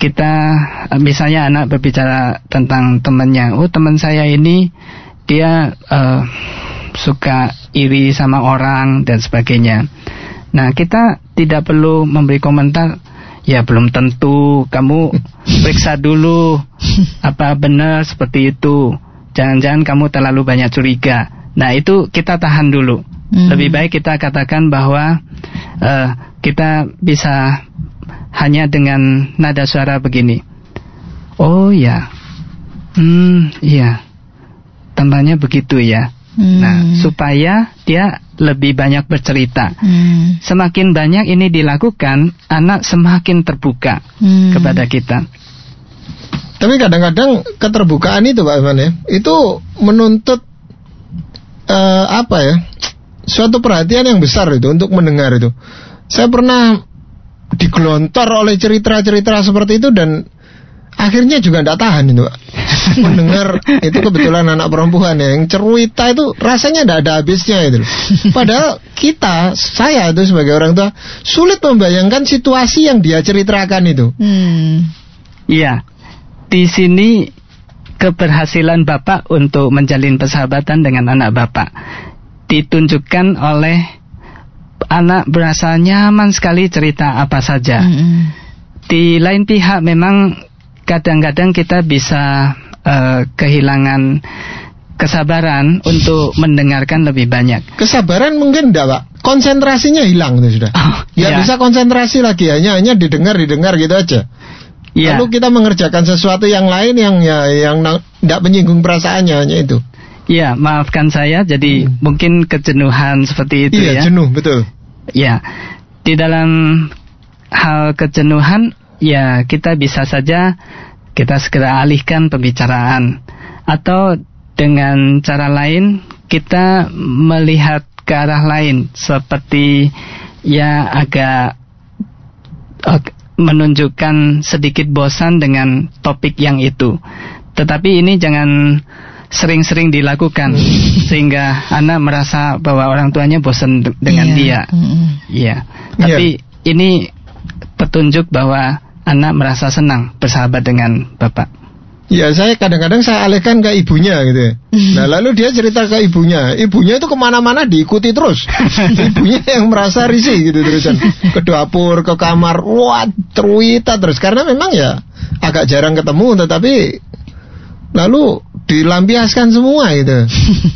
kita misalnya anak berbicara tentang temannya, oh teman saya ini dia suka iri sama orang dan sebagainya. Nah, kita tidak perlu memberi komentar, ya belum tentu, kamu periksa dulu apa benar seperti itu, jangan-jangan kamu terlalu banyak curiga. Nah, itu kita tahan dulu. Lebih baik kita katakan bahwa kita bisa hanya dengan nada suara begini, oh ya, iya, tambahnya begitu ya. Nah, supaya dia lebih banyak bercerita. Semakin banyak ini dilakukan, anak semakin terbuka kepada kita. Tapi kadang-kadang keterbukaan itu, Pak Iman ya, itu menuntut suatu perhatian yang besar itu untuk mendengar itu. Saya pernah digelontor oleh cerita-cerita seperti itu dan akhirnya juga tidak tahan itu, Pak. Mendengar itu, kebetulan anak perempuan ya, yang cerita itu rasanya tidak ada habisnya itu. Padahal saya itu sebagai orang tua sulit membayangkan situasi yang dia ceritakan itu. Iya, di sini keberhasilan Bapak untuk menjalin persahabatan dengan anak Bapak ditunjukkan oleh anak berasa nyaman sekali cerita apa saja. Di lain pihak memang kadang-kadang kita bisa kehilangan kesabaran untuk mendengarkan lebih banyak. Kesabaran mungkin enggak, Pak. Konsentrasinya hilang itu sudah. Bisa konsentrasi lagi, hanya didengar gitu aja. Ya. Lalu kita mengerjakan sesuatu yang lain yang tidak menyinggung perasaannya, hanya itu. Iya, maafkan saya, jadi mungkin kejenuhan seperti itu ya. Iya, jenuh, betul. Ya, di dalam hal kejenuhan, ya kita bisa saja kita segera alihkan pembicaraan, atau dengan cara lain kita melihat ke arah lain, seperti ya agak menunjukkan sedikit bosan dengan topik yang itu. Tetapi ini jangan sering-sering dilakukan sehingga anak merasa bahwa orang tuanya bosan dengan dia. Iya. Tapi ini petunjuk bahwa anak merasa senang bersahabat dengan Bapak. Ya, kadang-kadang saya alihkan ke ibunya gitu ya. Nah, lalu dia cerita ke ibunya. Ibunya itu kemana-mana diikuti terus. Ibunya yang merasa risih gitu terusan. Ke dapur, ke kamar, cerita terus. Karena memang ya agak jarang ketemu, tetapi lalu dilampiaskan semua gitu.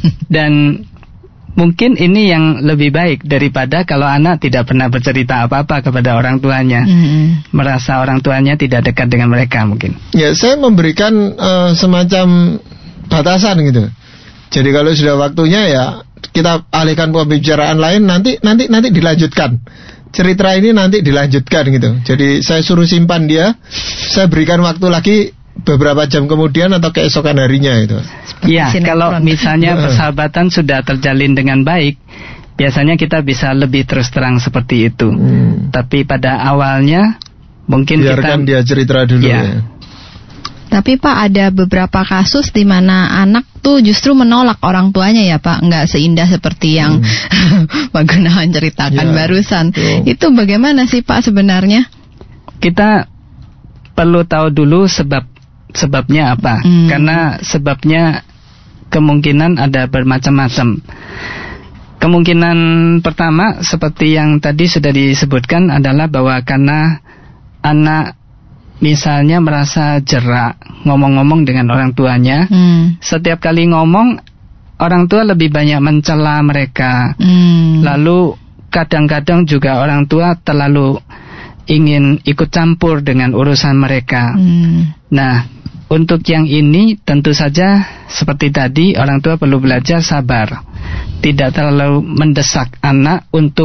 Dan mungkin ini yang lebih baik daripada kalau anak tidak pernah bercerita apa-apa kepada orang tuanya. Merasa orang tuanya tidak dekat dengan mereka mungkin. Ya, saya memberikan semacam batasan gitu. Jadi kalau sudah waktunya ya kita alihkan pembicaraan lain, nanti dilanjutkan. Cerita ini nanti dilanjutkan gitu. Jadi saya suruh simpan dia, saya berikan waktu lagi beberapa jam kemudian atau keesokan harinya itu. Iya, kalau misalnya persahabatan sudah terjalin dengan baik, biasanya kita bisa lebih terus terang seperti itu. Tapi pada awalnya mungkin biarkan dia cerita dulu ya. Tapi Pak, ada beberapa kasus di mana anak tuh justru menolak orang tuanya ya Pak, nggak seindah seperti yang Pak Gunawan ceritakan barusan. Itu bagaimana sih Pak sebenarnya? Kita perlu tahu dulu sebabnya apa. Karena sebabnya kemungkinan ada bermacam-macam. Kemungkinan pertama seperti yang tadi sudah disebutkan adalah bahwa karena anak misalnya merasa jerak ngomong-ngomong dengan orang tuanya. Setiap kali ngomong, orang tua lebih banyak mencela mereka. Lalu kadang-kadang juga orang tua terlalu ingin ikut campur dengan urusan mereka. Nah, untuk yang ini tentu saja seperti tadi, orang tua perlu belajar sabar. Tidak terlalu mendesak anak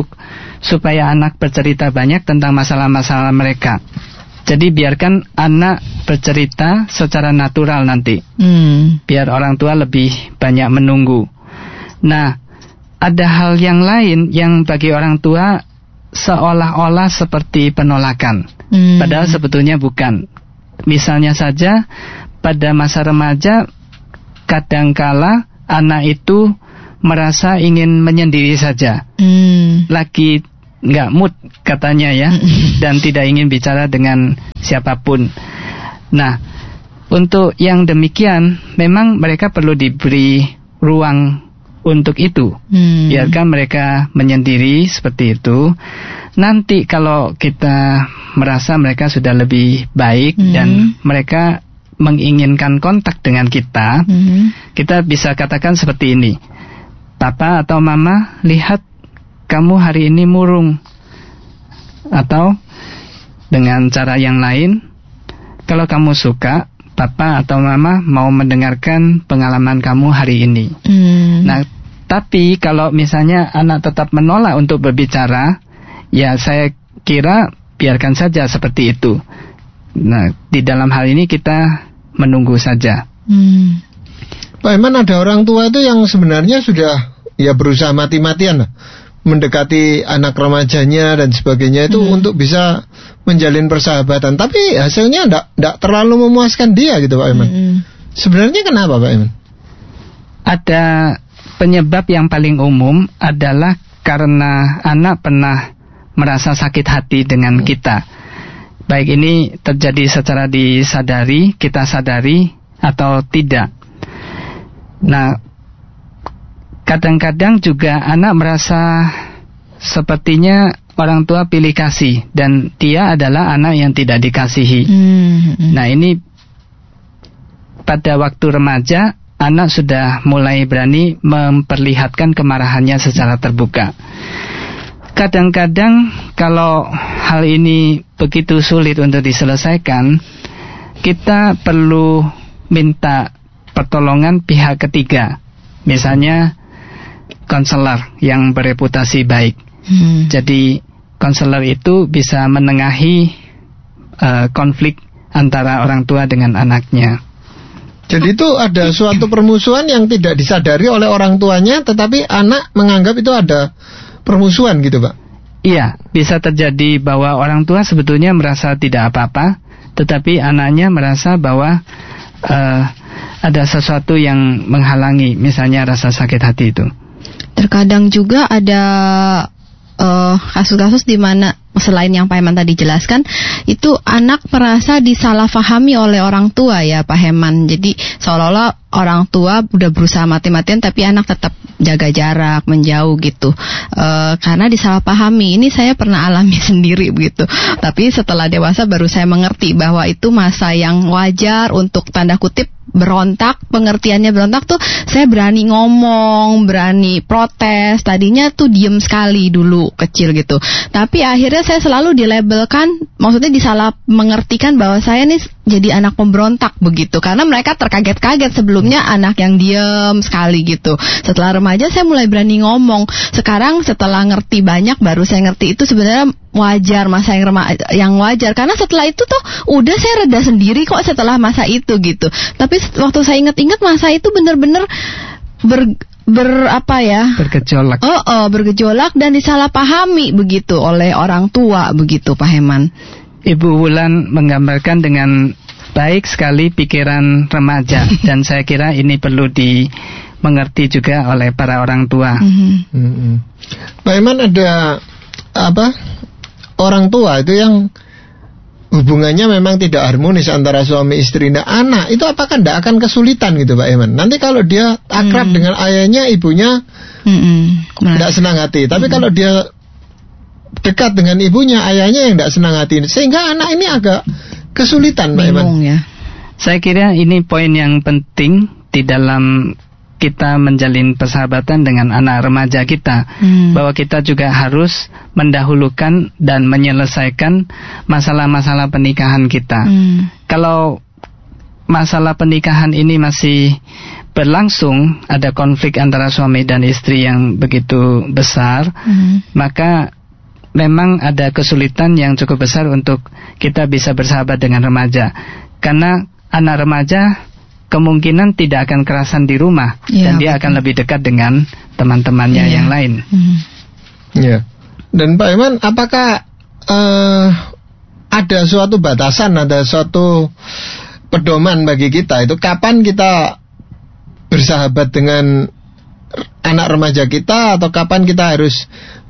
supaya anak bercerita banyak tentang masalah-masalah mereka. Jadi biarkan anak bercerita secara natural nanti. Biar orang tua lebih banyak menunggu. Nah, ada hal yang lain yang bagi orang tua seolah-olah seperti penolakan. Padahal sebetulnya bukan. Misalnya saja pada masa remaja, kadangkala anak itu merasa ingin menyendiri saja. Lagi nggak mood katanya ya, dan tidak ingin bicara dengan siapapun. Nah, untuk yang demikian memang mereka perlu diberi ruang untuk itu. Biarkan mereka menyendiri seperti itu. Nanti kalau kita merasa mereka sudah lebih baik dan mereka menginginkan kontak dengan kita, kita bisa katakan seperti ini. Papa atau Mama, lihat kamu hari ini murung. Atau dengan cara yang lain, kalau kamu suka, Papa atau Mama mau mendengarkan pengalaman kamu hari ini. Nah, tapi kalau misalnya anak tetap menolak untuk berbicara, ya saya kira biarkan saja seperti itu. Nah, di dalam hal ini kita menunggu saja. Pak Iman, ada orang tua itu yang sebenarnya sudah ya berusaha mati-matian mendekati anak remajanya dan sebagainya itu untuk bisa menjalin persahabatan, tapi hasilnya enggak terlalu memuaskan dia gitu Pak Iman. Sebenarnya kenapa Pak Iman? Ada penyebab yang paling umum adalah karena anak pernah merasa sakit hati dengan kita. Baik ini terjadi secara disadari, kita sadari atau tidak. Nah, kadang-kadang juga anak merasa sepertinya orang tua pilih kasih dan dia adalah anak yang tidak dikasihi. Nah, ini pada waktu remaja anak sudah mulai berani memperlihatkan kemarahannya secara terbuka. Kadang-kadang kalau hal ini begitu sulit untuk diselesaikan, kita perlu minta pertolongan pihak ketiga. Misalnya konselor yang bereputasi baik. Jadi konselor itu bisa menengahi konflik antara orang tua dengan anaknya. Jadi itu ada suatu permusuhan yang tidak disadari oleh orang tuanya, tetapi anak menganggap itu ada permusuhan gitu Pak? Iya, bisa terjadi bahwa orang tua sebetulnya merasa tidak apa-apa, tetapi anaknya merasa bahwa ada sesuatu yang menghalangi, misalnya rasa sakit hati itu. Terkadang juga ada kasus-kasus di mana selain yang Pak Heman tadi jelaskan, itu anak merasa disalahfahami oleh orang tua ya Pak Heman. Jadi seolah-olah orang tua udah berusaha mati-matian tapi anak tetap jaga jarak, menjauh gitu, karena disalahpahami. Ini saya pernah alami sendiri begitu. Tapi setelah dewasa baru saya mengerti bahwa itu masa yang wajar untuk tanda kutip berontak. Pengertiannya berontak tuh saya berani ngomong, berani protes. Tadinya tuh diem sekali dulu kecil gitu, tapi akhirnya saya selalu dilabelkan, maksudnya disalah mengertikan bahwa saya nih jadi anak pemberontak begitu, karena mereka terkaget-kaget sebelumnya anak yang diem sekali gitu. Setelah remaja saya mulai berani ngomong. Sekarang setelah ngerti banyak baru saya ngerti itu sebenarnya wajar, masa yang wajar, karena setelah itu tuh udah saya reda sendiri kok setelah masa itu gitu. Tapi waktu saya ingat-ingat masa itu bener-bener bergejolak. Bergejolak dan disalahpahami begitu oleh orang tua begitu Pak Heman. Ibu Wulan menggambarkan dengan baik sekali pikiran remaja dan saya kira ini perlu dimengerti juga oleh para orang tua. Pak Heman, ada orang tua itu yang hubungannya memang tidak harmonis antara suami istri. Nah, anak itu apakah tidak akan kesulitan gitu Pak Heman? Nanti kalau dia akrab dengan ayahnya, ibunya tidak senang hati. Tapi kalau dia dekat dengan ibunya, ayahnya yang tidak senang hati, sehingga anak ini agak kesulitan Pak Heman. Ya. Saya kira ini poin yang penting di dalam kita menjalin persahabatan dengan anak remaja kita, bahwa kita juga harus mendahulukan dan menyelesaikan masalah-masalah pernikahan kita. Kalau masalah pernikahan ini masih berlangsung, ada konflik antara suami dan istri yang begitu besar, maka memang ada kesulitan yang cukup besar untuk kita bisa bersahabat dengan remaja. Karena anak remaja kemungkinan tidak akan kerasan di rumah, dan dia akan lebih dekat dengan teman-temannya yang lain. Ya. Dan Pak Iman, apakah ada suatu batasan, ada suatu pedoman bagi kita itu kapan kita bersahabat dengan anak remaja kita, atau kapan kita harus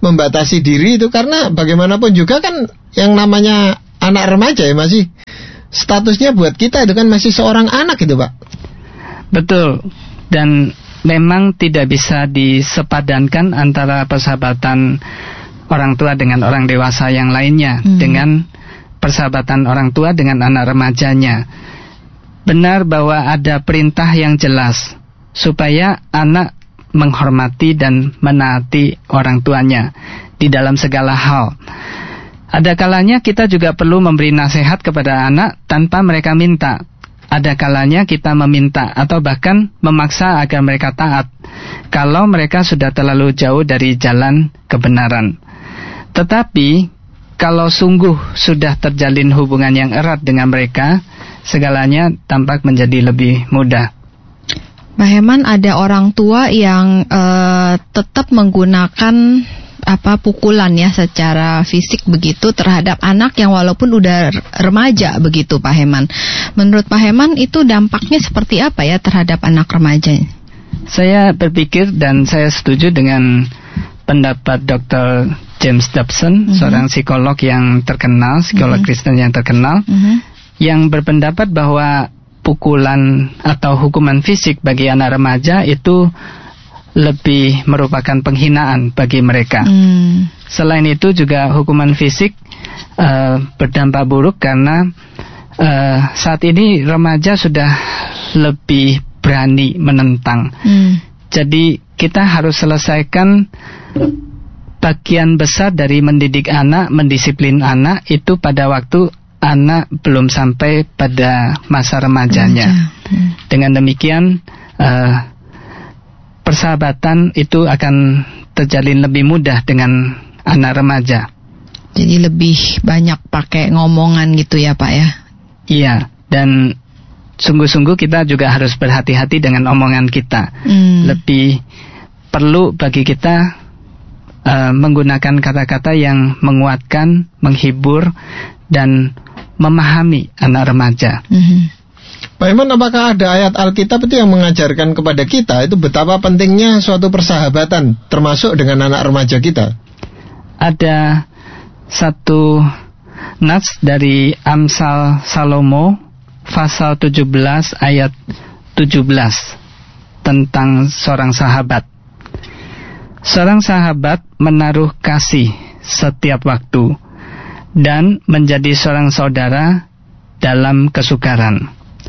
membatasi diri itu, karena bagaimanapun juga kan yang namanya anak remaja ya masih statusnya buat kita itu kan masih seorang anak itu, Pak. Betul. Dan memang tidak bisa disepadankan antara persahabatan orang tua dengan orang dewasa yang lainnya, dengan persahabatan orang tua dengan anak remajanya. Benar bahwa ada perintah yang jelas supaya anak menghormati dan menaati orang tuanya di dalam segala hal. Ada kalanya kita juga perlu memberi nasihat kepada anak tanpa mereka minta. Ada kalanya kita meminta atau bahkan memaksa agar mereka taat kalau mereka sudah terlalu jauh dari jalan kebenaran. Tetapi kalau sungguh sudah terjalin hubungan yang erat dengan mereka, segalanya tampak menjadi lebih mudah. Pak Heman, ada orang tua yang tetap menggunakan pukulan ya secara fisik begitu terhadap anak yang walaupun udah remaja begitu, Pak Heman. Menurut Pak Heman itu dampaknya seperti apa ya terhadap anak remaja? Saya berpikir dan saya setuju dengan pendapat Dr. James Dobson, seorang psikolog yang terkenal, psikolog Kristen yang terkenal, yang berpendapat bahwa pukulan atau hukuman fisik bagi anak remaja itu lebih merupakan penghinaan bagi mereka. Selain itu juga hukuman fisik berdampak buruk karena saat ini remaja sudah lebih berani menentang. Jadi kita harus selesaikan bagian besar dari mendidik anak, mendisiplin anak itu pada waktu anak belum sampai pada masa remajanya. Dengan demikian persahabatan itu akan terjalin lebih mudah dengan anak remaja. Jadi lebih banyak pakai ngomongan gitu ya, Pak ya? Iya, dan sungguh-sungguh kita juga harus berhati-hati dengan omongan kita. Lebih perlu bagi kita menggunakan kata-kata yang menguatkan, menghibur, dan memahami anak remaja. Pak Iman, apakah ada ayat Alkitab itu yang mengajarkan kepada kita itu betapa pentingnya suatu persahabatan termasuk dengan anak remaja kita? Ada satu nats dari Amsal Salomo pasal 17 ayat 17 tentang seorang sahabat. Seorang sahabat menaruh kasih setiap waktu dan menjadi seorang saudara dalam kesukaran.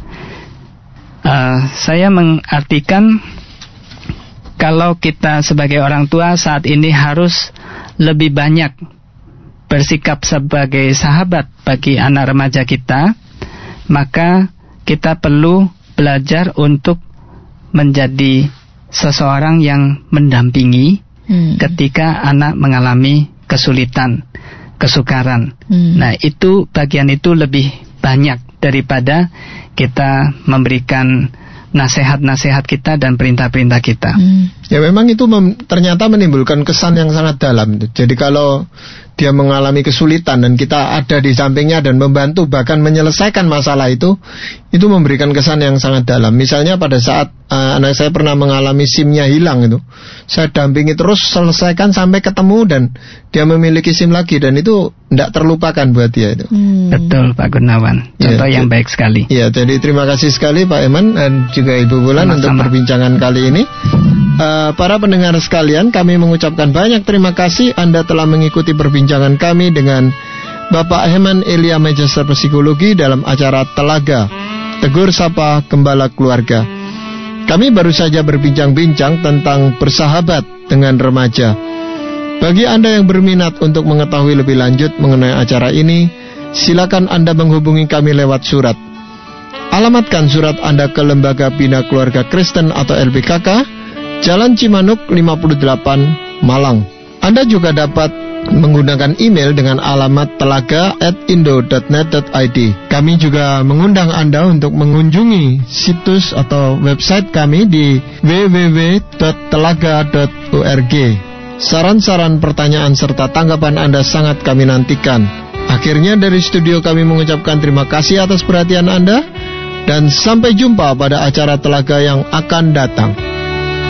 Saya mengartikan kalau kita sebagai orang tua saat ini harus lebih banyak bersikap sebagai sahabat bagi anak remaja kita, maka kita perlu belajar untuk menjadi seseorang yang mendampingi ketika anak mengalami kesulitan, kesukaran. Nah, itu bagian itu lebih banyak daripada kita memberikan nasihat-nasihat kita dan perintah-perintah kita. Ya memang itu ternyata menimbulkan kesan yang sangat dalam. Jadi kalau dia mengalami kesulitan dan kita ada di sampingnya dan membantu bahkan menyelesaikan masalah itu memberikan kesan yang sangat dalam. Misalnya pada saat anak saya pernah mengalami SIM-nya hilang itu, saya dampingi terus selesaikan sampai ketemu dan dia memiliki SIM lagi dan itu tidak terlupakan buat dia itu. Betul Pak Gunawan, contoh yang baik sekali. Ya, jadi terima kasih sekali Pak Eman dan juga Ibu Bulan untuk perbincangan kali ini. Para pendengar sekalian, kami mengucapkan banyak terima kasih Anda telah mengikuti perbincangan kami dengan Bapak Heman Elia Magister Psikologi dalam acara Telaga Tegur Sapa Gembala Keluarga. Kami baru saja berbincang-bincang tentang bersahabat dengan remaja. Bagi Anda yang berminat untuk mengetahui lebih lanjut mengenai acara ini, silakan Anda menghubungi kami lewat surat. Alamatkan surat Anda ke Lembaga Bina Keluarga Kristen atau LBKK, Jalan Cimanuk 58, Malang. Anda juga dapat menggunakan email dengan alamat telaga@indo.net.id. Kami juga mengundang Anda untuk mengunjungi situs atau website kami di www.telaga.org. Saran-saran, pertanyaan, serta tanggapan Anda sangat kami nantikan. Akhirnya dari studio kami mengucapkan terima kasih atas perhatian Anda dan sampai jumpa pada acara Telaga yang akan datang.